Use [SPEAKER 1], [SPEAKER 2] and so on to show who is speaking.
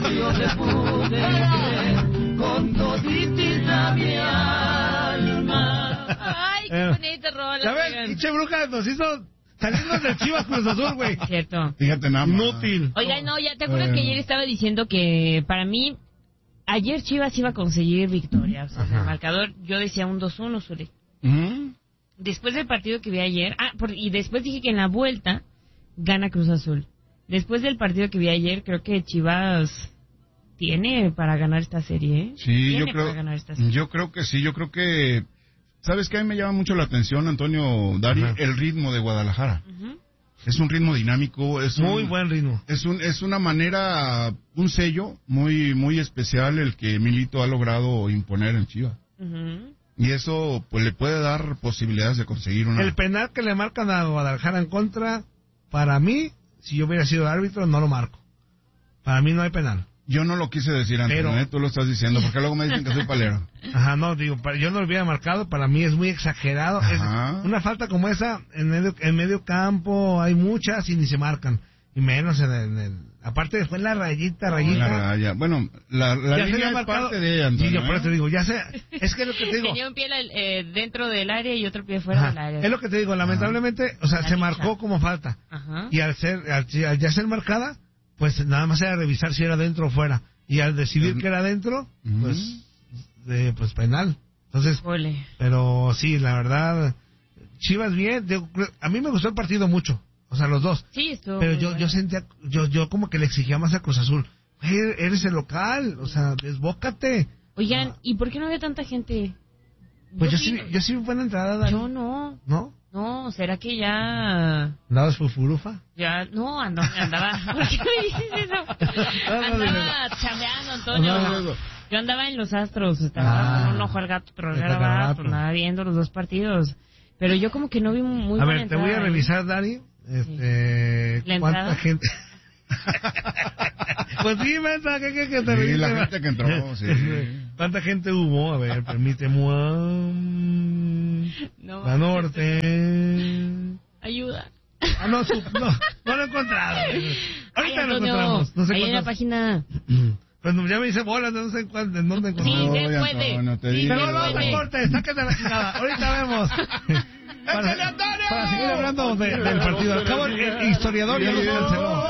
[SPEAKER 1] yo te pude querer con toditita mi alma.
[SPEAKER 2] Ay, qué bonita rola.
[SPEAKER 3] ¿Sabes? Pinche bruja nos hizo salirnos del Chivas Cruz Azul, güey.
[SPEAKER 2] Cierto.
[SPEAKER 4] Fíjate nada más.
[SPEAKER 3] Inútil.
[SPEAKER 2] Oiga, no, ya te acuerdas que ayer estaba diciendo que para mí, ayer Chivas iba a conseguir victoria. O sea, el marcador, yo decía un 2-1, Zuli. Después del partido que vi ayer, y después dije que en la vuelta gana Cruz Azul. Después del partido que vi ayer, creo que Chivas tiene para ganar esta serie, ¿eh?
[SPEAKER 4] Sí, yo creo que sí, yo creo que... ¿Sabes qué? A mí me llama mucho la atención, Antonio, Dari, el ritmo de Guadalajara. Es un ritmo dinámico, es
[SPEAKER 3] muy buen ritmo.
[SPEAKER 4] Es una manera, un sello muy muy especial el que Milito ha logrado imponer en Chivas. Y eso pues le puede dar posibilidades de conseguir una...
[SPEAKER 3] El penal que le marcan a Guadalajara en contra, para mí, si yo hubiera sido árbitro, no lo marco. Para mí no hay penal.
[SPEAKER 4] Yo no lo quise decir antes, pero... tú lo estás diciendo, porque luego me dicen que soy palero.
[SPEAKER 3] Ajá, no, digo, yo no lo hubiera marcado, para mí es muy exagerado. Es una falta como esa, en medio campo hay muchas y ni se marcan. Y menos en el... Aparte fue en la rayita.
[SPEAKER 4] La raya. Bueno, la línea es parte de ella, Antonio,
[SPEAKER 3] sí, yo por eso te digo, ya sé, es que es lo que te digo.
[SPEAKER 2] Tenía un pie dentro del área y otro pie fuera del área.
[SPEAKER 3] Es lo que te digo, lamentablemente, o sea, se marcó como falta. Y al ya ser marcada, pues nada más era revisar si era dentro o fuera. Y al decidir que era dentro, pues penal. Entonces, pero sí, la verdad, Chivas bien. A mí me gustó el partido mucho. O sea, los dos.
[SPEAKER 2] Sí, estuvo.
[SPEAKER 3] Pero yo sentía, yo como que le exigía más a Cruz Azul. Eres el local, o sea, desbócate.
[SPEAKER 2] Oigan, ¿y por qué no había tanta gente?
[SPEAKER 3] Pues yo sí fue en la entrada, Dani.
[SPEAKER 2] Yo no.
[SPEAKER 3] ¿No?
[SPEAKER 2] No, ¿será que ya...?
[SPEAKER 3] ¿Andabas fufurufa?
[SPEAKER 2] Ya, no, andaba... ¿Por qué me dices eso? Andaba chambeando, Antonio. Yo andaba en los Astros, estaba con un ojo al gato, otro al garabato, andaba viendo los dos partidos. Pero yo como que no vi muy buena entrada.
[SPEAKER 3] A ver, te voy a revisar, Dani, ¿cuánta gente? Pues sí, mensa, que te
[SPEAKER 4] revise. Sí, la gente que entró, sí.
[SPEAKER 3] ¿Cuánta gente hubo? A ver, permíteme. La Norte.
[SPEAKER 2] Ayuda.
[SPEAKER 3] No lo he encontrado. Ahorita lo encontramos. No sé
[SPEAKER 2] ahí en la página.
[SPEAKER 3] Pues ya me hice bolas, no sé en dónde encontré.
[SPEAKER 2] Sí, se puede.
[SPEAKER 3] Pero no te cortes, sáquete la chingada. Ahorita vemos. Para seguir hablando del partido. Al cabo, el historiador ya nos canceló.